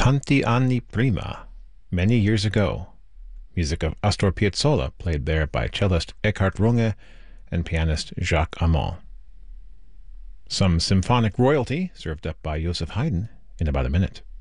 Tanti anni prima, many years ago. Music of Astor Piazzolla, played there by cellist Eckhard Runge and pianist Jacques Amand. Some symphonic royalty served up by Joseph Haydn in about a minute.